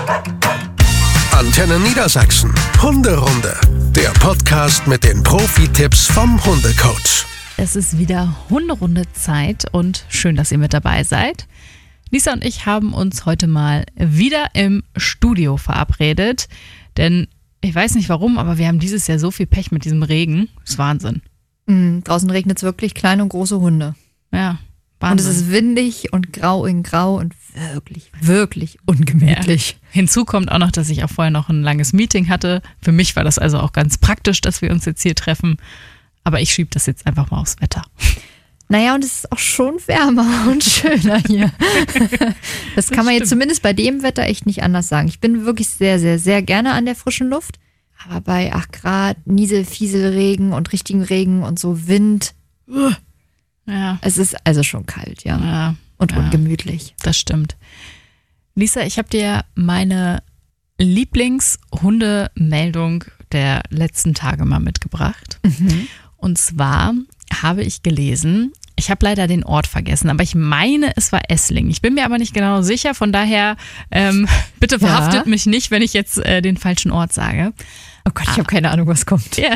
Antenne Niedersachsen. Hunderunde. Der Podcast mit den Profi-Tipps vom Hundecoach. Es ist wieder Hunderunde-Zeit und schön, dass ihr mit dabei seid. Lisa und ich haben uns heute mal wieder im Studio verabredet, denn ich weiß nicht warum, aber wir haben dieses Jahr so viel Pech mit diesem Regen. Das ist Wahnsinn. Draußen regnet es wirklich, kleine und große Hunde. Ja, Wahnsinn. Und es ist windig und grau in grau und wirklich, wirklich ungemütlich. Ja. Hinzu kommt auch noch, dass ich auch vorher noch ein langes Meeting hatte. Für mich war das also auch ganz praktisch, dass wir uns jetzt hier treffen. Aber ich schiebe das jetzt einfach mal aufs Wetter. Naja, und es ist auch schon wärmer und schöner hier. Das kann man jetzt zumindest bei dem Wetter echt nicht anders sagen. Ich bin wirklich sehr, sehr, sehr gerne an der frischen Luft. Aber bei 8 Grad, Fieselregen und richtigen Regen und so Wind, Ja. es ist also schon kalt, ja. Und ungemütlich. Das stimmt. Lisa, ich habe dir meine Lieblingshundemeldung der letzten Tage mal mitgebracht. Und zwar habe ich gelesen, ich habe leider den Ort vergessen, aber ich meine, es war Essling. Ich bin mir aber nicht genau sicher, von daher bitte verhaftet mich nicht, wenn ich jetzt den falschen Ort sage. Oh Gott, ich habe keine Ahnung, was kommt. Ja.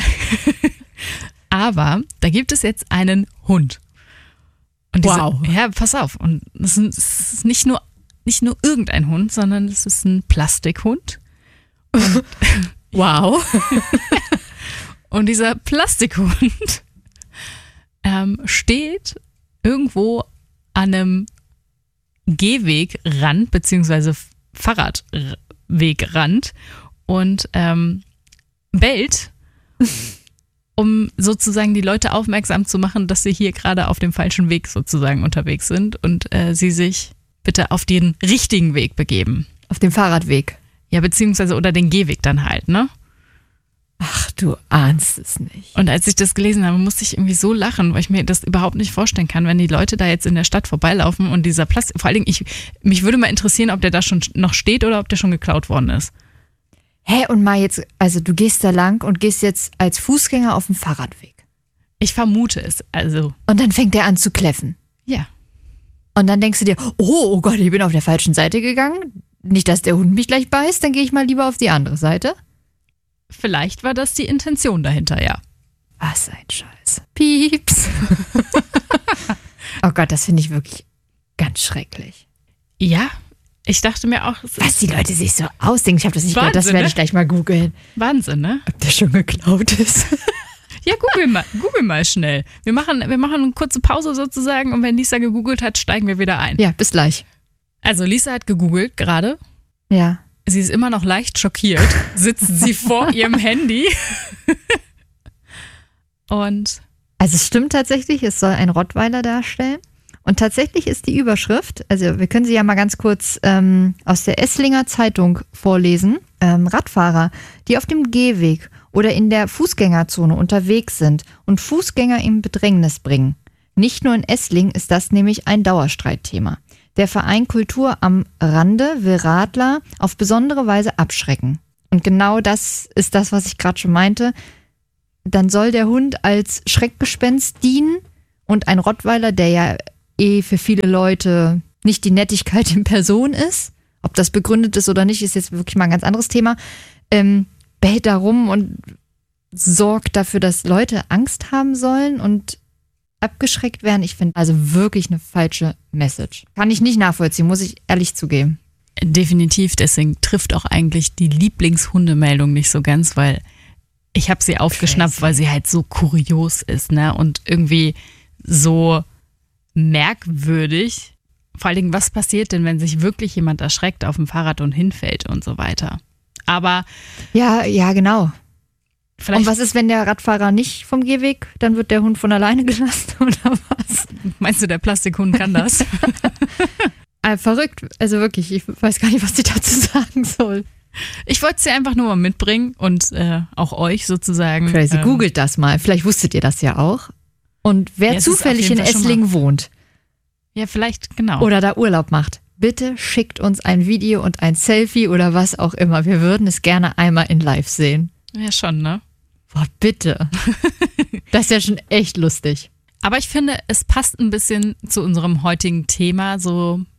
Aber da gibt es jetzt einen Hund. Und ja, pass auf. Und es ist nicht nur irgendein Hund, sondern es ist ein Plastikhund. Wow. Und dieser Plastikhund steht irgendwo an einem Gehwegrand beziehungsweise Fahrradwegrand und bellt, um sozusagen die Leute aufmerksam zu machen, dass sie hier gerade auf dem falschen Weg sozusagen unterwegs sind und sie sich bitte auf den richtigen Weg begeben. Auf dem Fahrradweg. Ja, beziehungsweise oder den Gehweg dann halt, ne? Ach, du ahnst es nicht. Und als ich das gelesen habe, musste ich irgendwie so lachen, weil ich mir das überhaupt nicht vorstellen kann, wenn die Leute da jetzt in der Stadt vorbeilaufen und dieser Plastik, vor allen Dingen, mich würde mal interessieren, ob der da schon noch steht oder ob der schon geklaut worden ist. Hä, und mal jetzt, also du gehst da lang und gehst jetzt als Fußgänger auf dem Fahrradweg. Ich vermute es, also. Und dann fängt der an zu kläffen. Ja. Und dann denkst du dir, oh Gott, ich bin auf der falschen Seite gegangen. Nicht, dass der Hund mich gleich beißt, dann gehe ich mal lieber auf die andere Seite. Vielleicht war das die Intention dahinter, ja. Was ein Scheiß. Pieps. Oh Gott, das finde ich wirklich ganz schrecklich. Ja, ich dachte mir auch. Was die Leute sich so ausdenken, ich habe das nicht gehört, das werde ich gleich mal googeln. Wahnsinn, ne? Ob der schon geklaut ist. Ja, google mal schnell. Wir machen eine kurze Pause sozusagen und wenn Lisa gegoogelt hat, steigen wir wieder ein. Ja, bis gleich. Also Lisa hat gegoogelt gerade. Ja. Sie ist immer noch leicht schockiert, sitzt sie vor ihrem Handy. Und also es stimmt tatsächlich, es soll ein Rottweiler darstellen. Und tatsächlich ist die Überschrift, also wir können sie ja mal ganz kurz aus der Esslinger Zeitung vorlesen. Radfahrer, die auf dem Gehweg oder in der Fußgängerzone unterwegs sind und Fußgänger in Bedrängnis bringen. Nicht nur in Essling ist das nämlich ein Dauerstreitthema. Der Verein Kultur am Rande will Radler auf besondere Weise abschrecken. Und genau das ist das, was ich gerade schon meinte. Dann soll der Hund als Schreckgespenst dienen und ein Rottweiler, der ja für viele Leute nicht die Nettigkeit in Person ist, ob das begründet ist oder nicht, ist jetzt wirklich mal ein ganz anderes Thema, bellt da rum und sorgt dafür, dass Leute Angst haben sollen und abgeschreckt werden. Ich finde also wirklich eine falsche Message. Kann ich nicht nachvollziehen, muss ich ehrlich zugeben. Definitiv, deswegen trifft auch eigentlich die Lieblingshundemeldung nicht so ganz, weil ich habe sie aufgeschnappt, weil sie halt so kurios ist, ne? Und irgendwie so merkwürdig. Vor allen Dingen, was passiert denn, wenn sich wirklich jemand erschreckt auf dem Fahrrad und hinfällt und so weiter. Aber ja, genau. Vielleicht, und was ist, wenn der Radfahrer nicht vom Gehweg, dann wird der Hund von alleine gelassen oder was? Meinst du, der Plastikhund kann das? Verrückt, also wirklich, ich weiß gar nicht, was ich dazu sagen soll. Ich wollte es dir einfach nur mal mitbringen und auch euch sozusagen. Crazy, googelt das mal, vielleicht wusstet ihr das ja auch. Und wer zufällig in Essling wohnt. Ja, vielleicht, genau. Oder da Urlaub macht, bitte schickt uns ein Video und ein Selfie oder was auch immer. Wir würden es gerne einmal in live sehen. Ja, schon, ne? Boah, bitte. Das ist ja schon echt lustig. Aber ich finde, es passt ein bisschen zu unserem heutigen Thema, so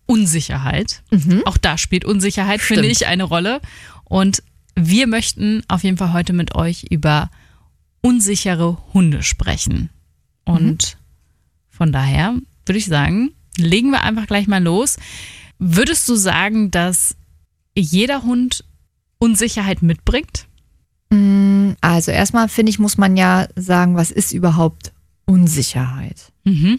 Unsicherheit. Auch da spielt Unsicherheit, finde ich, eine Rolle. Und wir möchten auf jeden Fall heute mit euch über unsichere Hunde sprechen. Und von daher würde ich sagen, legen wir einfach gleich mal los. Würdest du sagen, dass jeder Hund Unsicherheit mitbringt? Also erstmal finde ich, muss man ja sagen, was ist überhaupt Unsicherheit?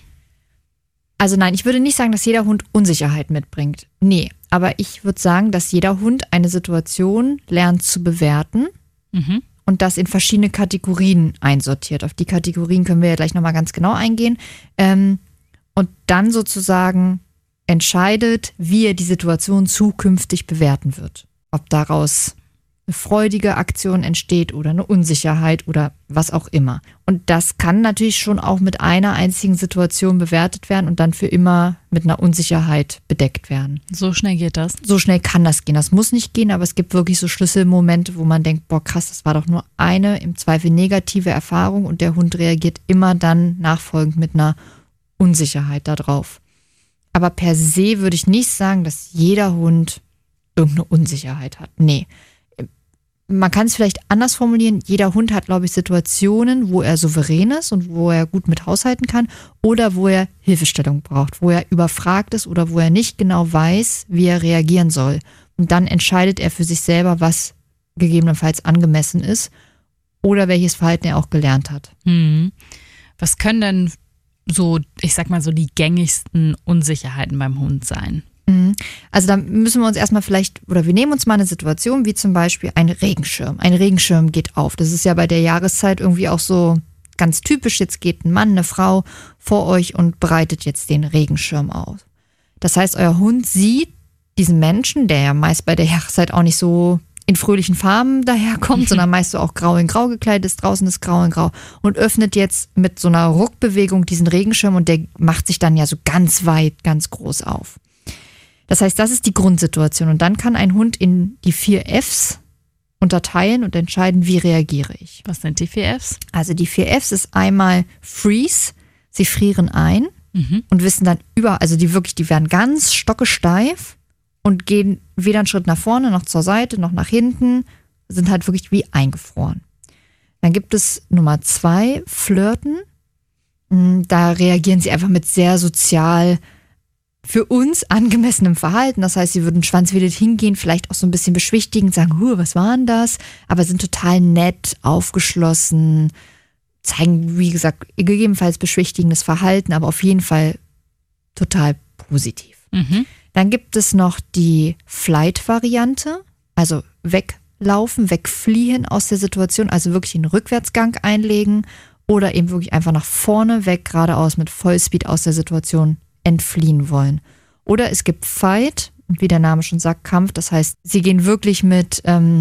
Also nein, ich würde nicht sagen, dass jeder Hund Unsicherheit mitbringt. Nee, aber ich würde sagen, dass jeder Hund eine Situation lernt zu bewerten und das in verschiedene Kategorien einsortiert. Auf die Kategorien können wir ja gleich nochmal ganz genau eingehen. Und dann sozusagen entscheidet, wie er die Situation zukünftig bewerten wird. Ob daraus eine freudige Aktion entsteht oder eine Unsicherheit oder was auch immer. Und das kann natürlich schon auch mit einer einzigen Situation bewertet werden und dann für immer mit einer Unsicherheit bedeckt werden. So schnell geht das? So schnell kann das gehen. Das muss nicht gehen, aber es gibt wirklich so Schlüsselmomente, wo man denkt, boah krass, das war doch nur eine im Zweifel negative Erfahrung und der Hund reagiert immer dann nachfolgend mit einer Unsicherheit darauf. Aber per se würde ich nicht sagen, dass jeder Hund irgendeine Unsicherheit hat. Nee. Man kann es vielleicht anders formulieren. Jeder Hund hat, glaube ich, Situationen, wo er souverän ist und wo er gut mit haushalten kann oder wo er Hilfestellung braucht, wo er überfragt ist oder wo er nicht genau weiß, wie er reagieren soll. Und dann entscheidet er für sich selber, was gegebenenfalls angemessen ist oder welches Verhalten er auch gelernt hat. Was können denn so, ich sag mal so, die gängigsten Unsicherheiten beim Hund sein? Also da müssen wir uns erstmal wir nehmen uns mal eine Situation wie zum Beispiel ein Regenschirm. Ein Regenschirm geht auf. Das ist ja bei der Jahreszeit irgendwie auch so ganz typisch. Jetzt geht ein Mann, eine Frau vor euch und breitet jetzt den Regenschirm aus. Das heißt, euer Hund sieht diesen Menschen, der ja meist bei der Jahreszeit auch nicht so in fröhlichen Farben daherkommt, sondern meist so auch grau in grau gekleidet ist, draußen ist grau in grau und öffnet jetzt mit so einer Ruckbewegung diesen Regenschirm und der macht sich dann ja so ganz weit, ganz groß auf. Das heißt, das ist die Grundsituation und dann kann ein Hund in die 4 Fs unterteilen und entscheiden, wie reagiere ich. Was sind die 4 Fs? Also die 4 Fs ist einmal Freeze, sie frieren ein und wissen dann also die werden ganz stockesteif und gehen weder einen Schritt nach vorne, noch zur Seite, noch nach hinten, sind halt wirklich wie eingefroren. Dann gibt es Nummer 2, Flirten. Da reagieren sie einfach mit sehr sozial für uns angemessenem Verhalten. Das heißt, sie würden schwanzwedelt hingehen, vielleicht auch so ein bisschen beschwichtigend, sagen, was war denn das? Aber sind total nett, aufgeschlossen, zeigen, wie gesagt, gegebenenfalls beschwichtigendes Verhalten, aber auf jeden Fall total positiv. Dann gibt es noch die Flight-Variante, also weglaufen, wegfliehen aus der Situation, also wirklich einen Rückwärtsgang einlegen oder eben wirklich einfach nach vorne, weg, geradeaus mit Vollspeed aus der Situation entfliehen wollen. Oder es gibt Fight, wie der Name schon sagt, Kampf. Das heißt, sie gehen wirklich mit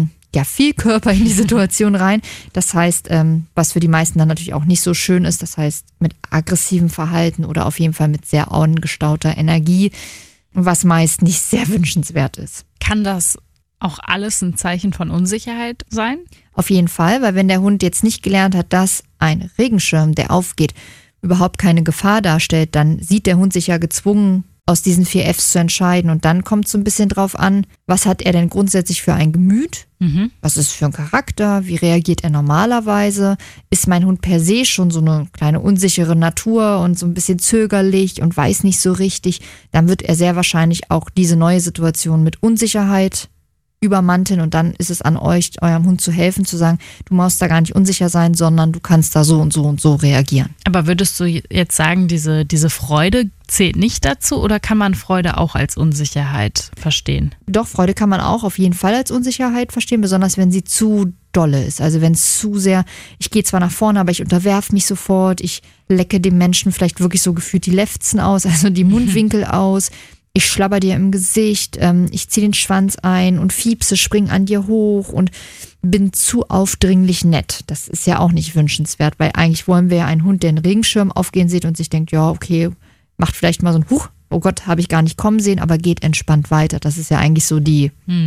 viel Körper in die Situation rein. Das heißt, was für die meisten dann natürlich auch nicht so schön ist, das heißt mit aggressivem Verhalten oder auf jeden Fall mit sehr angestauter Energie, was meist nicht sehr wünschenswert ist. Kann das auch alles ein Zeichen von Unsicherheit sein? Auf jeden Fall, weil wenn der Hund jetzt nicht gelernt hat, dass ein Regenschirm, der aufgeht, überhaupt keine Gefahr darstellt, dann sieht der Hund sich ja gezwungen, aus diesen 4 Fs zu entscheiden. Und dann kommt es so ein bisschen drauf an, was hat er denn grundsätzlich für ein Gemüt? Was ist für ein Charakter? Wie reagiert er normalerweise? Ist mein Hund per se schon so eine kleine unsichere Natur und so ein bisschen zögerlich und weiß nicht so richtig? Dann wird er sehr wahrscheinlich auch diese neue Situation mit Unsicherheit übermanteln und dann ist es an euch, eurem Hund zu helfen, zu sagen, du musst da gar nicht unsicher sein, sondern du kannst da so und so und so reagieren. Aber würdest du jetzt sagen, diese Freude zählt nicht dazu oder kann man Freude auch als Unsicherheit verstehen? Doch, Freude kann man auch auf jeden Fall als Unsicherheit verstehen, besonders wenn sie zu dolle ist. Also wenn es zu sehr, ich gehe zwar nach vorne, aber ich unterwerfe mich sofort, ich lecke dem Menschen vielleicht wirklich so gefühlt die Lefzen aus, also die Mundwinkel aus. Ich schlabber dir im Gesicht, ich ziehe den Schwanz ein und fiepse, spring an dir hoch und bin zu aufdringlich nett. Das ist ja auch nicht wünschenswert, weil eigentlich wollen wir ja einen Hund, der einen Regenschirm aufgehen sieht und sich denkt, ja, okay, macht vielleicht mal so ein Huch, oh Gott, habe ich gar nicht kommen sehen, aber geht entspannt weiter. Das ist ja eigentlich so die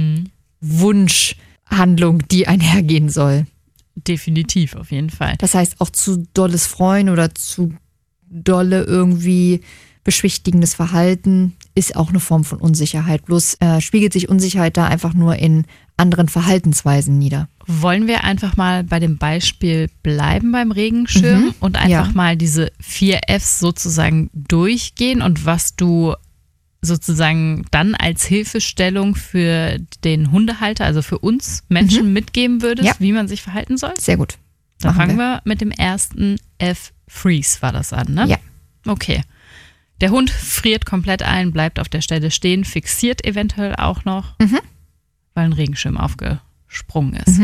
Wunschhandlung, die einhergehen soll. Definitiv, auf jeden Fall. Das heißt, auch zu dolles Freuen oder zu dolle irgendwie beschwichtigendes Verhalten ist auch eine Form von Unsicherheit. Bloß spiegelt sich Unsicherheit da einfach nur in anderen Verhaltensweisen nieder. Wollen wir einfach mal bei dem Beispiel bleiben beim Regenschirm und einfach mal diese 4 Fs sozusagen durchgehen und was du sozusagen dann als Hilfestellung für den Hundehalter, also für uns Menschen mitgeben würdest, wie man sich verhalten soll? Sehr gut. Dann fangen wir mit dem ersten F, Freeze war das an, ne? Ja. Okay. Der Hund friert komplett ein, bleibt auf der Stelle stehen, fixiert eventuell auch noch, weil ein Regenschirm aufgesprungen ist.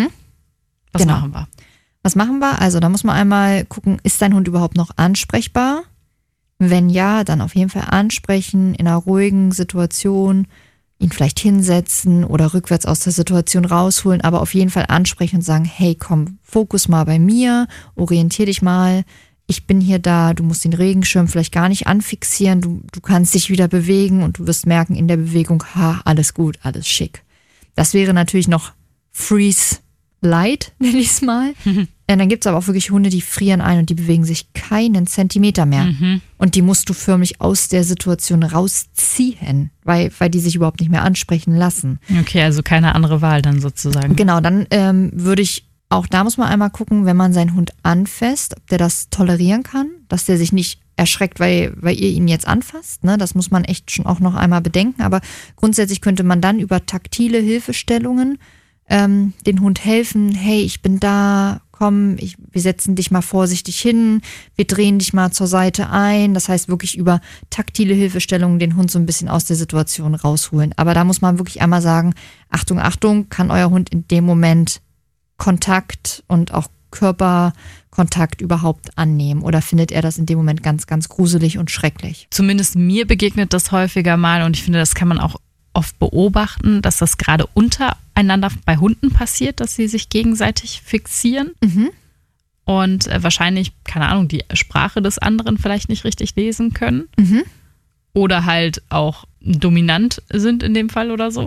Was machen wir? Was machen wir? Also da muss man einmal gucken, ist dein Hund überhaupt noch ansprechbar? Wenn ja, dann auf jeden Fall ansprechen, in einer ruhigen Situation, ihn vielleicht hinsetzen oder rückwärts aus der Situation rausholen, aber auf jeden Fall ansprechen und sagen, hey, komm, Fokus mal bei mir, orientier dich mal, ich bin hier da, du musst den Regenschirm vielleicht gar nicht anfixieren, du kannst dich wieder bewegen und du wirst merken in der Bewegung, alles gut, alles schick. Das wäre natürlich noch Freeze Light, nenne ich es mal. Dann gibt es aber auch wirklich Hunde, die frieren ein und die bewegen sich keinen Zentimeter mehr. Und die musst du förmlich aus der Situation rausziehen, weil die sich überhaupt nicht mehr ansprechen lassen. Okay, also keine andere Wahl dann sozusagen. Genau, dann würde ich, auch da muss man einmal gucken, wenn man seinen Hund anfasst, ob der das tolerieren kann, dass der sich nicht erschreckt, weil ihr ihn jetzt anfasst. Ne? Das muss man echt schon auch noch einmal bedenken. Aber grundsätzlich könnte man dann über taktile Hilfestellungen den Hund helfen. Hey, ich bin da, komm, wir setzen dich mal vorsichtig hin, wir drehen dich mal zur Seite ein. Das heißt wirklich über taktile Hilfestellungen den Hund so ein bisschen aus der Situation rausholen. Aber da muss man wirklich einmal sagen, Achtung, Achtung, kann euer Hund in dem Moment Kontakt und auch Körperkontakt überhaupt annehmen? Oder findet er das in dem Moment ganz, ganz gruselig und schrecklich? Zumindest mir begegnet das häufiger mal und ich finde, das kann man auch oft beobachten, dass das gerade untereinander bei Hunden passiert, dass sie sich gegenseitig fixieren und wahrscheinlich, keine Ahnung, die Sprache des anderen vielleicht nicht richtig lesen können oder halt auch dominant sind in dem Fall oder so.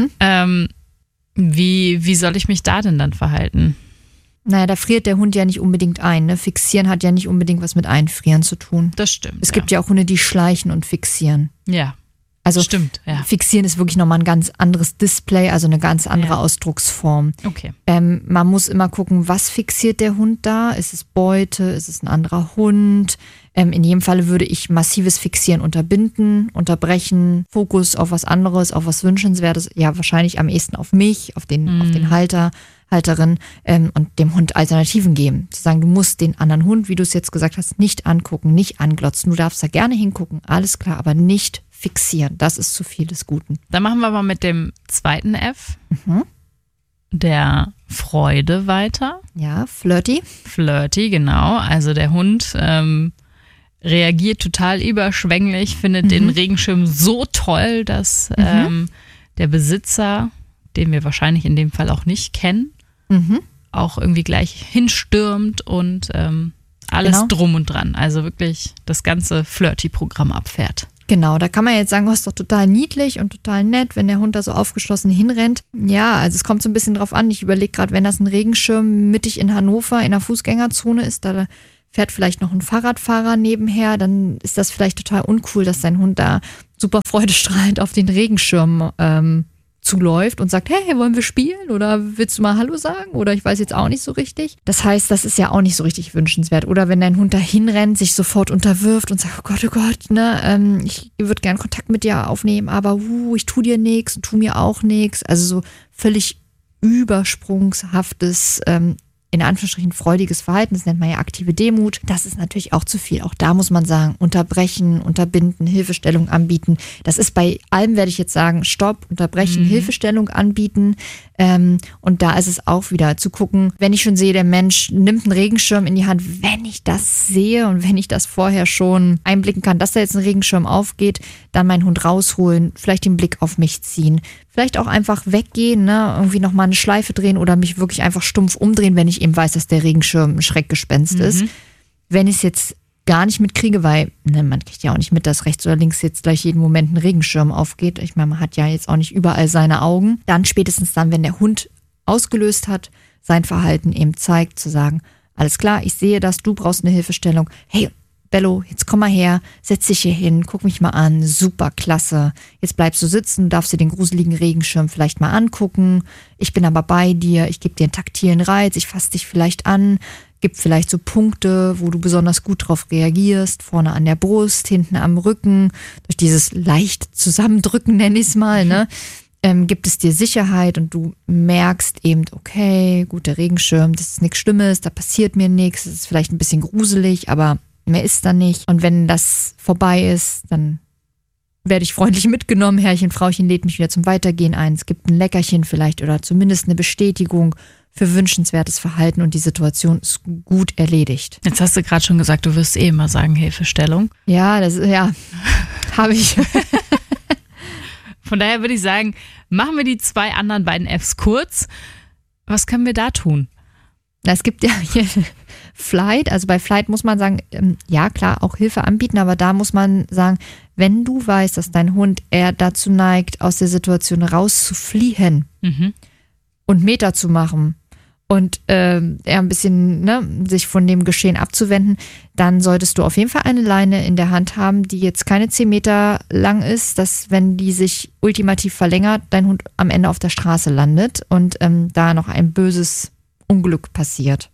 Wie soll ich mich da denn dann verhalten? Naja, da friert der Hund ja nicht unbedingt ein. Ne? Fixieren hat ja nicht unbedingt was mit Einfrieren zu tun. Das stimmt. Es gibt ja auch Hunde, die schleichen und fixieren. Ja. Also stimmt, ja. Fixieren ist wirklich nochmal ein ganz anderes Display, also eine ganz andere Ausdrucksform. Okay. Man muss immer gucken, was fixiert der Hund da? Ist es Beute? Ist es ein anderer Hund? In jedem Falle würde ich massives Fixieren unterbinden, unterbrechen, Fokus auf was anderes, auf was Wünschenswertes, ja wahrscheinlich am ehesten auf mich, auf den Halter, Halterin und dem Hund Alternativen geben. Zu sagen, du musst den anderen Hund, wie du es jetzt gesagt hast, nicht angucken, nicht anglotzen. Du darfst da gerne hingucken, alles klar, aber nicht fixieren. Das ist zu viel des Guten. Dann machen wir mal mit dem zweiten F, der Freude weiter. Ja, flirty. Flirty, genau. Also der Hund reagiert total überschwänglich, findet den Regenschirm so toll, dass der Besitzer, den wir wahrscheinlich in dem Fall auch nicht kennen, auch irgendwie gleich hinstürmt und alles drum und dran. Also wirklich das ganze Flirty-Programm abfährt. Genau, da kann man jetzt sagen, das ist doch total niedlich und total nett, wenn der Hund da so aufgeschlossen hinrennt. Ja, also es kommt so ein bisschen drauf an. Ich überlege gerade, wenn das ein Regenschirm mittig in Hannover in der Fußgängerzone ist, da fährt vielleicht noch ein Fahrradfahrer nebenher, dann ist das vielleicht total uncool, dass dein Hund da super freudestrahlend auf den Regenschirm zuläuft und sagt, hey, wollen wir spielen oder willst du mal Hallo sagen oder ich weiß jetzt auch nicht so richtig. Das heißt, das ist ja auch nicht so richtig wünschenswert. Oder wenn dein Hund da hinrennt, sich sofort unterwirft und sagt, oh Gott, ne, ich würde gern Kontakt mit dir aufnehmen, aber ich tu dir nichts und tu mir auch nichts. Also so völlig übersprungshaftes, in Anführungsstrichen freudiges Verhalten, das nennt man ja aktive Demut. Das ist natürlich auch zu viel. Auch da muss man sagen, unterbrechen, unterbinden, Hilfestellung anbieten. Das ist bei allem, werde ich jetzt sagen, Stopp, unterbrechen, Hilfestellung anbieten. Und da ist es auch wieder zu gucken, wenn ich schon sehe, der Mensch nimmt einen Regenschirm in die Hand, wenn ich das sehe und wenn ich das vorher schon einblicken kann, dass da jetzt ein Regenschirm aufgeht, dann meinen Hund rausholen, vielleicht den Blick auf mich ziehen, vielleicht auch einfach weggehen, ne? Irgendwie nochmal eine Schleife drehen oder mich wirklich einfach stumpf umdrehen, wenn ich eben weiß, dass der Regenschirm ein Schreckgespenst ist. Wenn ich es jetzt gar nicht mitkriege, weil man kriegt ja auch nicht mit, dass rechts oder links jetzt gleich jeden Moment ein Regenschirm aufgeht. Ich meine, man hat ja jetzt auch nicht überall seine Augen. Dann spätestens dann, wenn der Hund ausgelöst hat, sein Verhalten eben zeigt, zu sagen, alles klar, ich sehe das, du brauchst eine Hilfestellung. Hey, Bello, jetzt komm mal her, setz dich hier hin, guck mich mal an, super, klasse. Jetzt bleibst du sitzen, darfst dir den gruseligen Regenschirm vielleicht mal angucken. Ich bin aber bei dir, ich gebe dir einen taktilen Reiz, ich fasse dich vielleicht an, gib vielleicht so Punkte, wo du besonders gut drauf reagierst, vorne an der Brust, hinten am Rücken, durch dieses leicht Zusammendrücken, nenn ich es mal, ne? Gibt es dir Sicherheit und du merkst eben, okay, gut, der Regenschirm, das ist nichts Schlimmes, da passiert mir nichts, es ist vielleicht ein bisschen gruselig, aber mehr ist da nicht. Und wenn das vorbei ist, dann werde ich freundlich mitgenommen, Herrchen, Frauchen lädt mich wieder zum Weitergehen ein, es gibt ein Leckerchen vielleicht oder zumindest eine Bestätigung für wünschenswertes Verhalten und die Situation ist gut erledigt. Jetzt hast du gerade schon gesagt, du wirst immer sagen Hilfestellung. Ja, habe ich. Von daher würde ich sagen, machen wir die 2 anderen beiden Fs kurz. Was können wir da tun? Es gibt ja hier Flight, also bei Flight muss man sagen, ja klar, auch Hilfe anbieten, aber da muss man sagen, wenn du weißt, dass dein Hund eher dazu neigt, aus der Situation rauszufliehen und Meter zu machen und eher ein bisschen sich von dem Geschehen abzuwenden, dann solltest du auf jeden Fall eine Leine in der Hand haben, die jetzt keine 10 Meter lang ist, dass wenn die sich ultimativ verlängert, dein Hund am Ende auf der Straße landet und da noch ein böses Unglück passiert.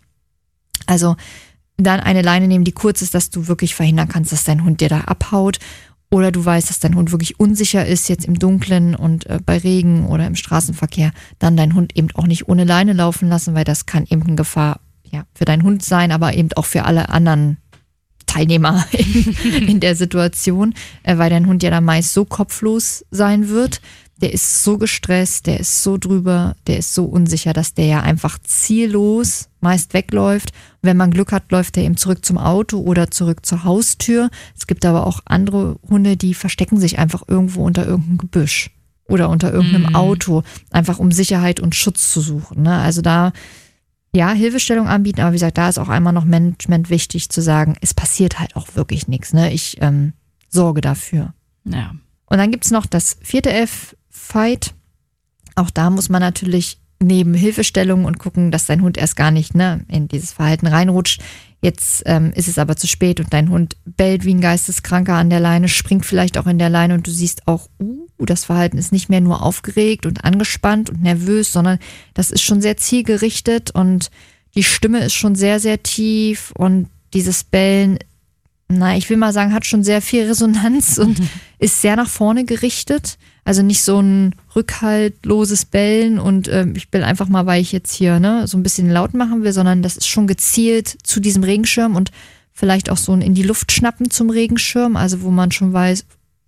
Also dann eine Leine nehmen, die kurz ist, dass du wirklich verhindern kannst, dass dein Hund dir da abhaut. Oder du weißt, dass dein Hund wirklich unsicher ist, jetzt im Dunkeln und bei Regen oder im Straßenverkehr, dann deinen Hund eben auch nicht ohne Leine laufen lassen, weil das kann eben eine Gefahr für deinen Hund sein, aber eben auch für alle anderen Teilnehmer in der Situation, weil dein Hund ja dann meist so kopflos sein wird. Der ist so gestresst, der ist so drüber, der ist so unsicher, dass der ja einfach ziellos meist wegläuft. Und wenn man Glück hat, läuft er eben zurück zum Auto oder zurück zur Haustür. Es gibt aber auch andere Hunde, die verstecken sich einfach irgendwo unter irgendeinem Gebüsch oder unter irgendeinem Auto, einfach um Sicherheit und Schutz zu suchen. Ne? Also da, ja, Hilfestellung anbieten, aber wie gesagt, da ist auch einmal noch Management wichtig zu sagen, es passiert halt auch wirklich nichts. Ne? Ich sorge dafür. Ja. Und dann gibt's noch das 4. F, Fight. Auch da muss man natürlich neben Hilfestellung und gucken, dass dein Hund erst gar nicht in dieses Verhalten reinrutscht. Jetzt ist es aber zu spät und dein Hund bellt wie ein Geisteskranker an der Leine, springt vielleicht auch in der Leine und du siehst auch, das Verhalten ist nicht mehr nur aufgeregt und angespannt und nervös, sondern das ist schon sehr zielgerichtet und die Stimme ist schon sehr, sehr tief und dieses Bellen, ich will mal sagen, hat schon sehr viel Resonanz und ist sehr nach vorne gerichtet. Also nicht so ein rückhaltloses Bellen und ich bell einfach mal, weil ich jetzt hier so ein bisschen laut machen will, sondern das ist schon gezielt zu diesem Regenschirm und vielleicht auch so ein in die Luft schnappen zum Regenschirm, also wo man schon weiß,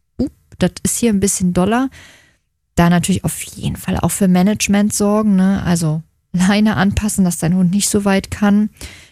das ist hier ein bisschen doller. Da natürlich auf jeden Fall auch für Management sorgen, also Leine anpassen, dass dein Hund nicht so weit kann.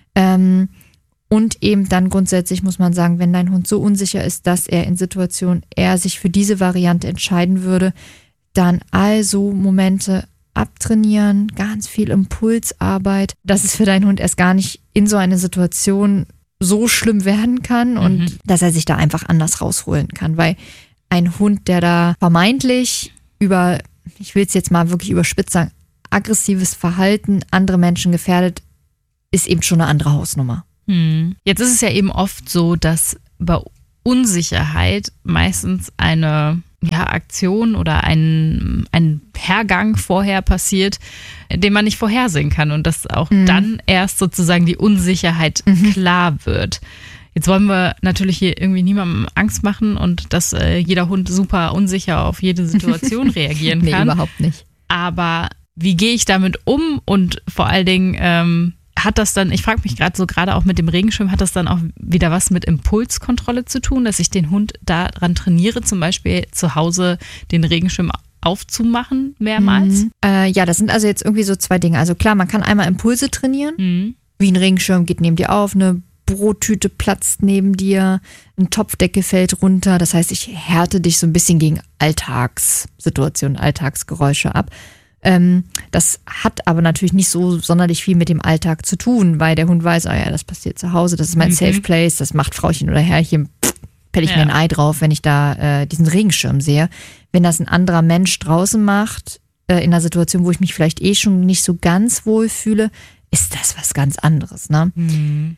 Und eben dann grundsätzlich muss man sagen, wenn dein Hund so unsicher ist, dass er in Situationen eher sich für diese Variante entscheiden würde, dann also Momente abtrainieren, ganz viel Impulsarbeit, dass es für deinen Hund erst gar nicht in so eine Situation so schlimm werden kann und dass er sich da einfach anders rausholen kann, weil ein Hund, der da vermeintlich über, ich will es jetzt mal wirklich überspitzt sagen, aggressives Verhalten andere Menschen gefährdet, ist eben schon eine andere Hausnummer. Jetzt ist es ja eben oft so, dass bei Unsicherheit meistens eine Aktion oder ein Hergang vorher passiert, den man nicht vorhersehen kann und dass auch dann erst sozusagen die Unsicherheit klar wird. Jetzt wollen wir natürlich hier irgendwie niemandem Angst machen und dass jeder Hund super unsicher auf jede Situation reagieren kann. Nee, überhaupt nicht. Aber wie gehe ich damit um und vor allen Dingen hat das dann, ich frage mich gerade auch mit dem Regenschirm, hat das dann auch wieder was mit Impulskontrolle zu tun, dass ich den Hund daran trainiere, zum Beispiel zu Hause den Regenschirm aufzumachen mehrmals? Ja, das sind also jetzt irgendwie so 2 Dinge. Also klar, man kann einmal Impulse trainieren, wie ein Regenschirm geht neben dir auf, eine Brottüte platzt neben dir, eine Topfdecke fällt runter. Das heißt, ich härte dich so ein bisschen gegen Alltagssituationen, Alltagsgeräusche ab. Das hat aber natürlich nicht so sonderlich viel mit dem Alltag zu tun, weil der Hund weiß, das passiert zu Hause, das ist mein Safe Place, das macht Frauchen oder Herrchen, pelle ich mir ein Ei drauf, wenn ich da diesen Regenschirm sehe. Wenn das ein anderer Mensch draußen macht, in einer Situation, wo ich mich vielleicht schon nicht so ganz wohl fühle, ist das was ganz anderes. Ne?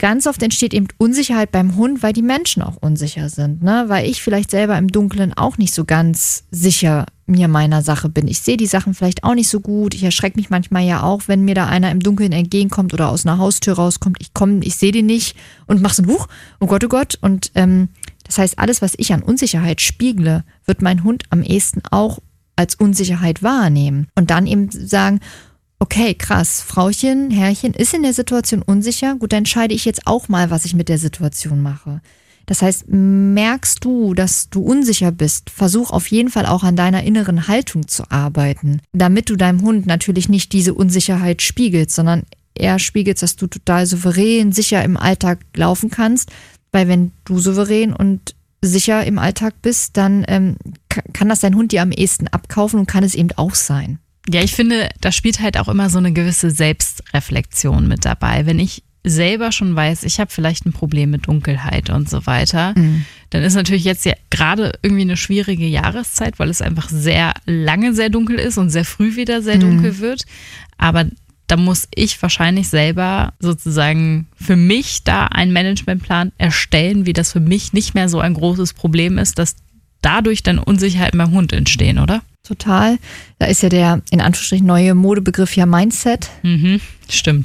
ganz oft entsteht eben Unsicherheit beim Hund, weil die Menschen auch unsicher sind, ne? Weil ich vielleicht selber im Dunkeln auch nicht so ganz sicher mir meiner Sache bin. Ich sehe die Sachen vielleicht auch nicht so gut. Ich erschrecke mich manchmal ja auch, wenn mir da einer im Dunkeln entgegenkommt oder aus einer Haustür rauskommt. Ich sehe den nicht und mache so ein Huch, oh Gott. Und das heißt, alles, was ich an Unsicherheit spiegle, wird mein Hund am ehesten auch als Unsicherheit wahrnehmen. Und dann eben sagen, okay, krass, Frauchen, Herrchen ist in der Situation unsicher. Gut, dann entscheide ich jetzt auch mal, was ich mit der Situation mache. Das heißt, merkst du, dass du unsicher bist, versuch auf jeden Fall auch an deiner inneren Haltung zu arbeiten, damit du deinem Hund natürlich nicht diese Unsicherheit spiegelst, sondern eher spiegelst, dass du total souverän, sicher im Alltag laufen kannst, weil wenn du souverän und sicher im Alltag bist, dann kann das dein Hund dir am ehesten abkaufen und kann es eben auch sein. Ja, ich finde, da spielt halt auch immer so eine gewisse Selbstreflexion mit dabei. Wenn ich selber schon weiß, ich habe vielleicht ein Problem mit Dunkelheit und so weiter, dann ist natürlich jetzt ja gerade irgendwie eine schwierige Jahreszeit, weil es einfach sehr lange sehr dunkel ist und sehr früh wieder sehr dunkel wird. Aber da muss ich wahrscheinlich selber sozusagen für mich da einen Managementplan erstellen, wie das für mich nicht mehr so ein großes Problem ist, dass dadurch dann Unsicherheiten beim Hund entstehen, oder? Total. Da ist ja der, in Anführungsstrichen, neue Modebegriff ja Mindset. Stimmt.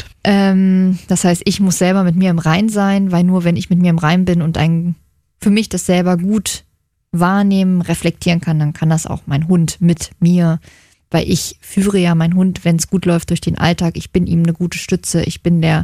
Das heißt, ich muss selber mit mir im Reinen sein, weil nur wenn ich mit mir im Reinen bin und für mich das selber gut wahrnehmen, reflektieren kann, dann kann das auch mein Hund mit mir. Weil ich führe ja meinen Hund, wenn es gut läuft, durch den Alltag. Ich bin ihm eine gute Stütze. Ich bin der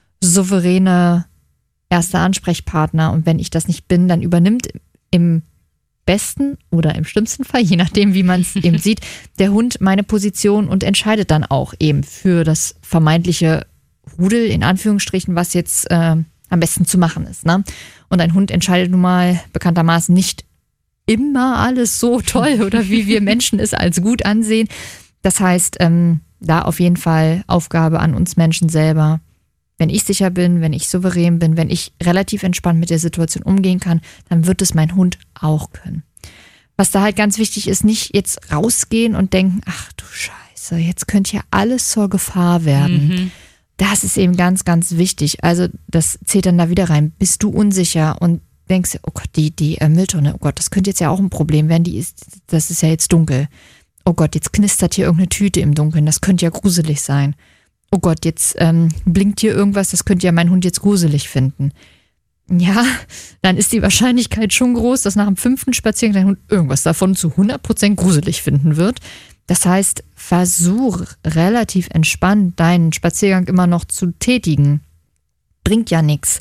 souveräne erste Ansprechpartner. Und wenn ich das nicht bin, dann übernimmt im besten oder im schlimmsten Fall, je nachdem, wie man es eben sieht, der Hund meine Position und entscheidet dann auch eben für das vermeintliche Rudel, in Anführungsstrichen, was jetzt am besten zu machen ist. Ne? Und ein Hund entscheidet nun mal bekanntermaßen nicht immer alles so toll oder wie wir Menschen es als gut ansehen. Das heißt, da auf jeden Fall Aufgabe an uns Menschen selber. Wenn ich sicher bin, wenn ich souverän bin, wenn ich relativ entspannt mit der Situation umgehen kann, dann wird es mein Hund auch können. Was da halt ganz wichtig ist, nicht jetzt rausgehen und denken, ach du Scheiße, jetzt könnte ja alles zur Gefahr werden. Das ist eben ganz, ganz wichtig. Also das zählt dann da wieder rein. Bist du unsicher und denkst, oh Gott, die Mülltonne, oh Gott, das könnte jetzt ja auch ein Problem werden, das ist ja jetzt dunkel. Oh Gott, jetzt knistert hier irgendeine Tüte im Dunkeln, das könnte ja gruselig sein. Oh Gott, jetzt blinkt hier irgendwas, das könnte ja mein Hund jetzt gruselig finden. Ja, dann ist die Wahrscheinlichkeit schon groß, dass nach dem 5. Spaziergang dein Hund irgendwas davon zu 100% gruselig finden wird. Das heißt, versuch relativ entspannt deinen Spaziergang immer noch zu tätigen. Bringt ja nichts.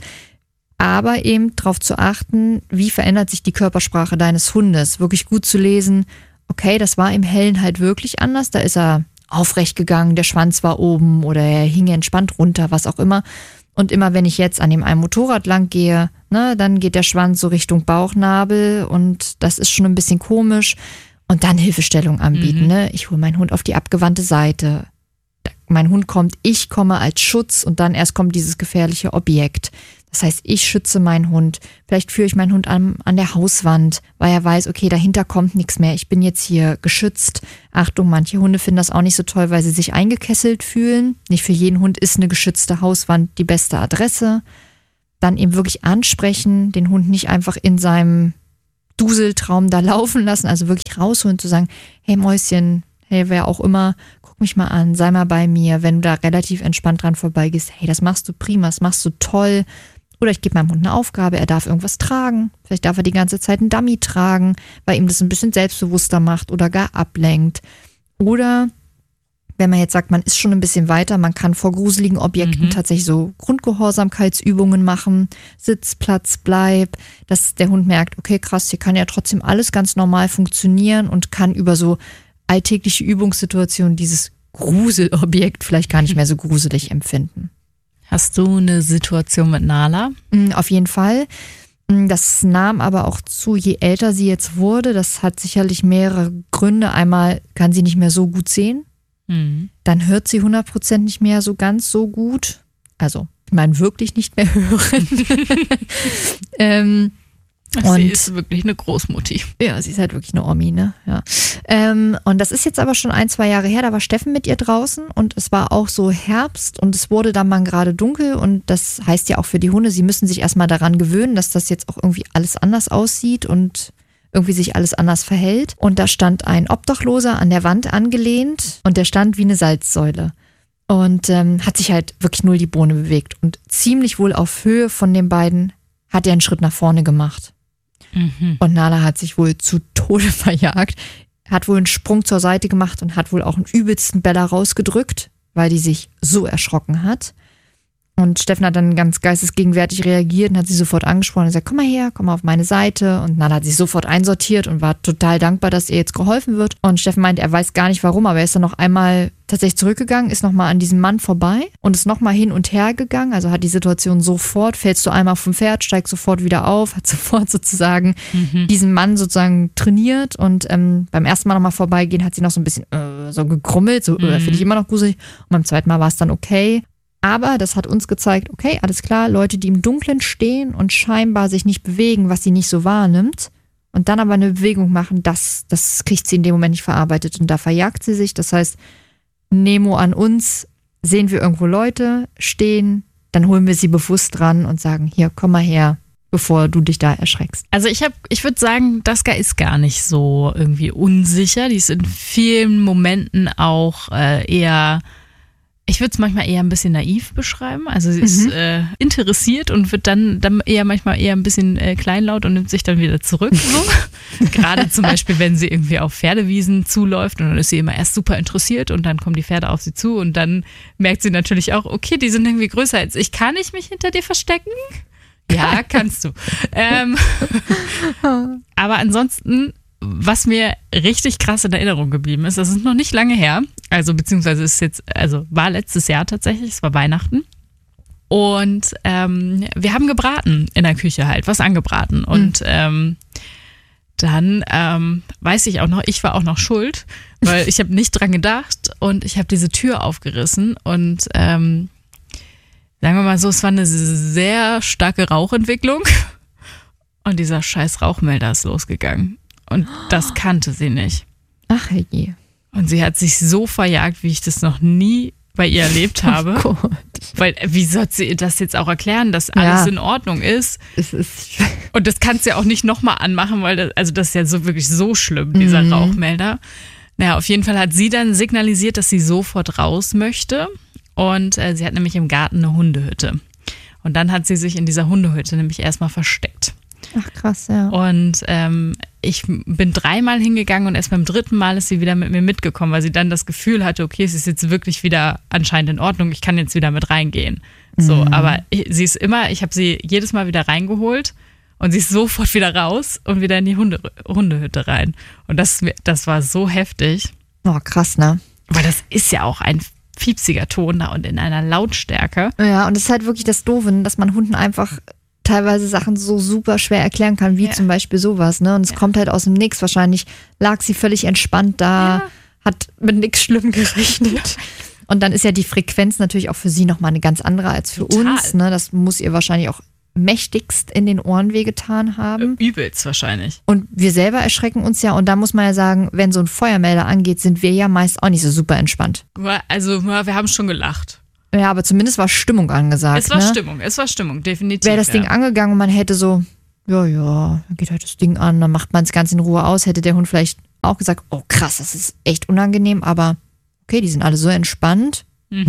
Aber eben darauf zu achten, wie verändert sich die Körpersprache deines Hundes. Wirklich gut zu lesen, okay, das war im Hellen halt wirklich anders, da ist er aufrecht gegangen, der Schwanz war oben oder er hing entspannt runter, was auch immer. Und immer wenn ich jetzt an dem einen Motorrad lang gehe, ne, dann geht der Schwanz so Richtung Bauchnabel und das ist schon ein bisschen komisch. Und dann Hilfestellung anbieten. Ne? Ich hole meinen Hund auf die abgewandte Seite. Mein Hund kommt, ich komme als Schutz und dann erst kommt dieses gefährliche Objekt. Das heißt, ich schütze meinen Hund. Vielleicht führe ich meinen Hund an der Hauswand, weil er weiß, okay, dahinter kommt nichts mehr. Ich bin jetzt hier geschützt. Achtung, manche Hunde finden das auch nicht so toll, weil sie sich eingekesselt fühlen. Nicht für jeden Hund ist eine geschützte Hauswand die beste Adresse. Dann eben wirklich ansprechen, den Hund nicht einfach in seinem Duseltraum da laufen lassen, also wirklich rausholen, zu sagen, hey Mäuschen, hey wer auch immer, guck mich mal an, sei mal bei mir, wenn du da relativ entspannt dran vorbeigehst, hey, das machst du prima, das machst du toll. Oder ich gebe meinem Hund eine Aufgabe, er darf irgendwas tragen. Vielleicht darf er die ganze Zeit einen Dummy tragen, weil ihm das ein bisschen selbstbewusster macht oder gar ablenkt. Oder wenn man jetzt sagt, man ist schon ein bisschen weiter, man kann vor gruseligen Objekten tatsächlich so Grundgehorsamkeitsübungen machen, Sitz, Platz, Bleib, dass der Hund merkt, okay, krass, hier kann ja trotzdem alles ganz normal funktionieren und kann über so alltägliche Übungssituationen dieses Gruselobjekt vielleicht gar nicht mehr so gruselig empfinden. Hast du eine Situation mit Nala? Auf jeden Fall. Das nahm aber auch zu, je älter sie jetzt wurde. Das hat sicherlich mehrere Gründe. Einmal kann sie nicht mehr so gut sehen. Dann hört sie 100% nicht mehr so ganz so gut. Also, ich meine wirklich nicht mehr hören. Sie ist wirklich eine Großmutti. Ja, sie ist halt wirklich eine Omi, ne? Ja. Und das ist jetzt aber schon 1-2 Jahre her, da war Steffen mit ihr draußen und es war auch so Herbst und es wurde dann mal gerade dunkel und das heißt ja auch für die Hunde, sie müssen sich erstmal daran gewöhnen, dass das jetzt auch irgendwie alles anders aussieht und irgendwie sich alles anders verhält. Und da stand ein Obdachloser an der Wand angelehnt und der stand wie eine Salzsäule. Und hat sich halt wirklich null die Bohne bewegt. Und ziemlich wohl auf Höhe von den beiden hat er einen Schritt nach vorne gemacht. Und Nala hat sich wohl zu Tode verjagt, hat wohl einen Sprung zur Seite gemacht und hat wohl auch einen übelsten Beller rausgedrückt, weil die sich so erschrocken hat. Und Steffen hat dann ganz geistesgegenwärtig reagiert und hat sie sofort angesprochen und gesagt, komm mal her, komm mal auf meine Seite. Und Nala hat sich sofort einsortiert und war total dankbar, dass ihr jetzt geholfen wird. Und Steffen meint, er weiß gar nicht warum, aber er ist dann noch einmal tatsächlich zurückgegangen, ist nochmal an diesem Mann vorbei und ist nochmal hin und her gegangen. Also hat die Situation sofort, fällst du einmal vom Pferd, steigst sofort wieder auf, hat sofort sozusagen diesen Mann sozusagen trainiert. Und beim ersten Mal nochmal vorbeigehen hat sie noch so ein bisschen so gegrummelt, so finde ich immer noch gruselig. Und beim zweiten Mal war es dann okay. Aber das hat uns gezeigt, okay, alles klar, Leute, die im Dunkeln stehen und scheinbar sich nicht bewegen, was sie nicht so wahrnimmt und dann aber eine Bewegung machen, das kriegt sie in dem Moment nicht verarbeitet und da verjagt sie sich. Das heißt, Nemo an uns, sehen wir irgendwo Leute stehen, dann holen wir sie bewusst dran und sagen, hier, komm mal her, bevor du dich da erschreckst. Also ich würde sagen, Daska ist gar nicht so irgendwie unsicher. Die ist in vielen Momenten auch eher... Ich würde es manchmal eher ein bisschen naiv beschreiben. Also sie ist interessiert und wird dann manchmal eher ein bisschen kleinlaut und nimmt sich dann wieder zurück. So. Gerade zum Beispiel, wenn sie irgendwie auf Pferdewiesen zuläuft und dann ist sie immer erst super interessiert und dann kommen die Pferde auf sie zu und dann merkt sie natürlich auch, okay, die sind irgendwie größer als ich. Kann ich mich hinter dir verstecken? Ja, kannst du. Aber ansonsten... Was mir richtig krass in Erinnerung geblieben ist, das ist noch nicht lange her, also beziehungsweise war letztes Jahr tatsächlich, es war Weihnachten. Und wir haben gebraten in der Küche halt, was angebraten. Und dann weiß ich auch noch, ich war auch noch schuld, weil ich habe nicht dran gedacht und ich habe diese Tür aufgerissen und sagen wir mal so, es war eine sehr starke Rauchentwicklung und dieser scheiß Rauchmelder ist losgegangen. Und das kannte sie nicht. Ach je. Und sie hat sich so verjagt, wie ich das noch nie bei ihr erlebt habe. Oh Gott. Weil, wie soll sie das jetzt auch erklären, dass alles in Ordnung ist? Und das kannst du ja auch nicht nochmal anmachen, weil das ist ja so wirklich so schlimm, dieser Rauchmelder. Naja, auf jeden Fall hat sie dann signalisiert, dass sie sofort raus möchte. Und sie hat nämlich im Garten eine Hundehütte. Und dann hat sie sich in dieser Hundehütte nämlich erstmal versteckt. Ach krass, ja. Und ich bin 3-mal hingegangen und erst beim 3. Mal ist sie wieder mit mir mitgekommen, weil sie dann das Gefühl hatte, okay, es ist jetzt wirklich wieder anscheinend in Ordnung, ich kann jetzt wieder mit reingehen. So, aber sie ist immer, ich habe sie jedes Mal wieder reingeholt und sie ist sofort wieder raus und wieder in die Hundehütte rein. Und das war so heftig. Oh, krass, ne? Weil das ist ja auch ein fiepsiger Ton da und in einer Lautstärke. Ja, und es ist halt wirklich das Doofe, dass man Hunden einfach teilweise Sachen so super schwer erklären kann, wie zum Beispiel sowas, ne? Und es kommt halt aus dem Nix. Wahrscheinlich lag sie völlig entspannt da, hat mit nichts Schlimm gerechnet. Und dann ist ja die Frequenz natürlich auch für sie nochmal eine ganz andere als für uns, ne? Das muss ihr wahrscheinlich auch mächtigst in den Ohren wehgetan haben. Übelst wahrscheinlich. Und wir selber erschrecken uns ja. Und da muss man ja sagen, wenn so ein Feuermelder angeht, sind wir ja meist auch nicht so super entspannt. Also wir haben schon gelacht. Ja, aber zumindest war Stimmung angesagt. Es war Stimmung, definitiv. Wäre das Ding angegangen und man hätte so, dann geht halt das Ding an, dann macht man es ganz in Ruhe aus, hätte der Hund vielleicht auch gesagt, oh krass, das ist echt unangenehm, aber okay, die sind alle so entspannt.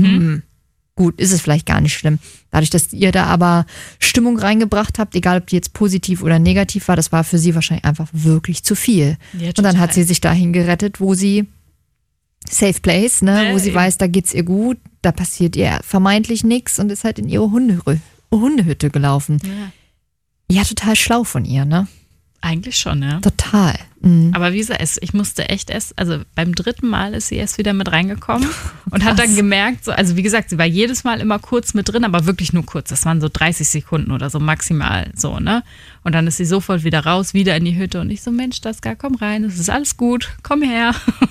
Gut, ist es vielleicht gar nicht schlimm. Dadurch, dass ihr da aber Stimmung reingebracht habt, egal ob die jetzt positiv oder negativ war, das war für sie wahrscheinlich einfach wirklich zu viel. Ja, und dann hat sie sich dahin gerettet, wo sie Safe Place, ne, wo sie weiß, da geht's ihr gut, da passiert ihr vermeintlich nichts und ist halt in ihre Hundehütte gelaufen. Ja, total schlau von ihr, ne? Eigentlich schon, ja. Total. Aber wie gesagt, ich musste echt also beim 3. Mal ist sie erst wieder mit reingekommen und hat dann gemerkt, so, also wie gesagt, sie war jedes Mal immer kurz mit drin, aber wirklich nur kurz. Das waren so 30 Sekunden oder so maximal so, ne? Und dann ist sie sofort wieder raus, wieder in die Hütte und ich so, Mensch, Daska, komm rein, es ist alles gut, komm her.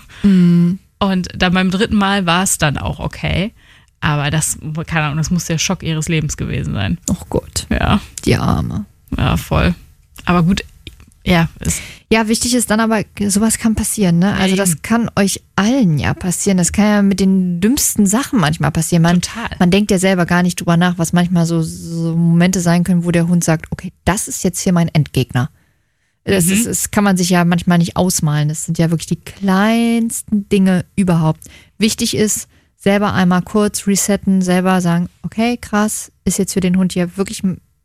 Und dann beim 3. Mal war es dann auch okay. Aber keine Ahnung, das muss der Schock ihres Lebens gewesen sein. Oh Gott. Ja. Die Arme. Ja, voll. Aber gut, ja. Ja, wichtig ist dann aber, sowas kann passieren, ne? Also das kann euch allen ja passieren. Das kann ja mit den dümmsten Sachen manchmal passieren. Man denkt ja selber gar nicht drüber nach, was manchmal so Momente sein können, wo der Hund sagt, okay, das ist jetzt hier mein Endgegner. Das kann man sich ja manchmal nicht ausmalen. Das sind ja wirklich die kleinsten Dinge überhaupt. Wichtig ist, selber einmal kurz resetten, selber sagen, okay, krass, ist jetzt für den Hund hier wirklich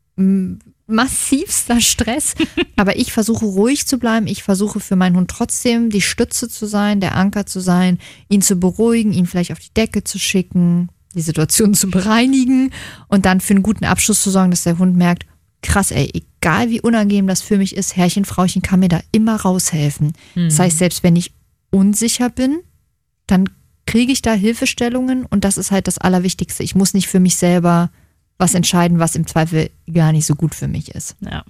massivster Stress. Aber ich versuche ruhig zu bleiben. Ich versuche für meinen Hund trotzdem die Stütze zu sein, der Anker zu sein, ihn zu beruhigen, ihn vielleicht auf die Decke zu schicken, die Situation zu bereinigen und dann für einen guten Abschluss zu sorgen, dass der Hund merkt, krass, ey, egal wie unangenehm das für mich ist, Herrchen, Frauchen kann mir da immer raushelfen. Das heißt, selbst wenn ich unsicher bin, dann kriege ich da Hilfestellungen und das ist halt das Allerwichtigste. Ich muss nicht für mich selber was entscheiden, was im Zweifel gar nicht so gut für mich ist. Ja.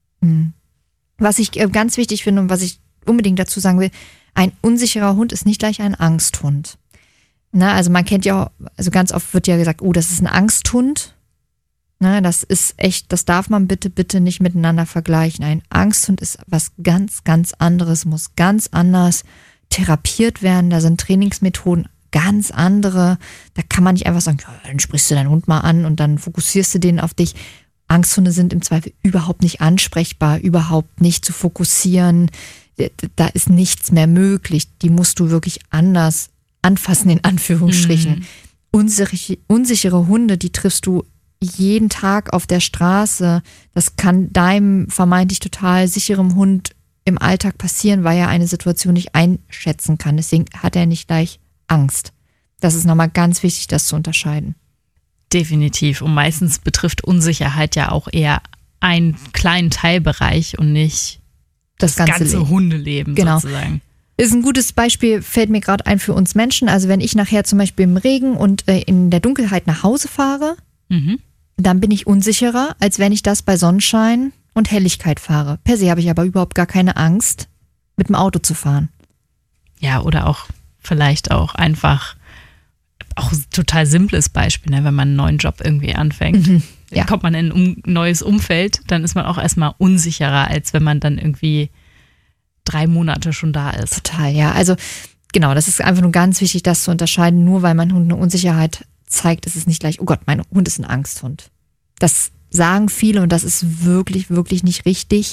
Was ich ganz wichtig finde und was ich unbedingt dazu sagen will, ein unsicherer Hund ist nicht gleich ein Angsthund. Na, also man kennt ja, also ganz oft wird ja gesagt, oh, das ist ein Angsthund. Na, das ist echt, das darf man bitte nicht miteinander vergleichen. Ein Angsthund ist was ganz, ganz anderes, muss ganz anders therapiert werden. Da sind Trainingsmethoden ganz andere. Da kann man nicht einfach sagen, ja, dann sprichst du deinen Hund mal an und dann fokussierst du den auf dich. Angsthunde sind im Zweifel überhaupt nicht ansprechbar, überhaupt nicht zu fokussieren. Da ist nichts mehr möglich. Die musst du wirklich anders anfassen, in Anführungsstrichen. Unsichere Hunde, die triffst du jeden Tag auf der Straße. Das kann deinem vermeintlich total sicherem Hund im Alltag passieren, weil er eine Situation nicht einschätzen kann. Deswegen hat er nicht gleich Angst. Das ist nochmal ganz wichtig, das zu unterscheiden. Definitiv. Und meistens betrifft Unsicherheit ja auch eher einen kleinen Teilbereich und nicht das ganze Hundeleben sozusagen. Ist ein gutes Beispiel, fällt mir gerade ein für uns Menschen. Also wenn ich nachher zum Beispiel im Regen und in der Dunkelheit nach Hause fahre, dann bin ich unsicherer, als wenn ich das bei Sonnenschein und Helligkeit fahre. Per se habe ich aber überhaupt gar keine Angst, mit dem Auto zu fahren. Ja, oder auch vielleicht auch einfach, auch ein total simples Beispiel, ne? Wenn man einen neuen Job irgendwie anfängt. Dann kommt man in ein neues Umfeld, dann ist man auch erstmal unsicherer, als wenn man dann irgendwie 3 Monate schon da ist. Total, ja. Also genau, das ist einfach nur ganz wichtig, das zu unterscheiden. Nur weil mein Hund eine Unsicherheit zeigt, ist es nicht gleich, oh Gott, mein Hund ist ein Angsthund. Das sagen viele und das ist wirklich, wirklich nicht richtig.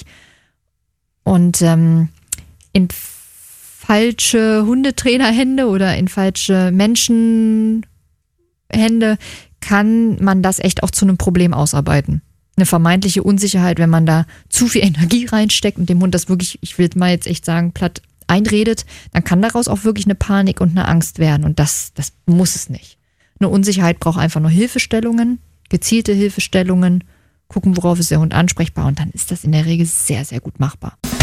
Und in falsche Hundetrainerhände oder in falsche Menschenhände kann man das echt auch zu einem Problem ausarbeiten. Eine vermeintliche Unsicherheit, wenn man da zu viel Energie reinsteckt und dem Hund das wirklich, ich will mal jetzt echt sagen, platt einredet, dann kann daraus auch wirklich eine Panik und eine Angst werden und das muss es nicht. Eine Unsicherheit braucht einfach nur Hilfestellungen, gezielte Hilfestellungen, gucken, worauf ist der Hund ansprechbar und dann ist das in der Regel sehr, sehr gut machbar.